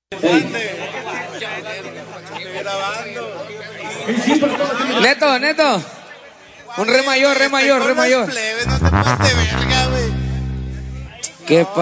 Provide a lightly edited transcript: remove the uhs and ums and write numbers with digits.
Neto, Neto. Un re mayor, re mayor, re mayor. No te pases de verga, güey. ¿Qué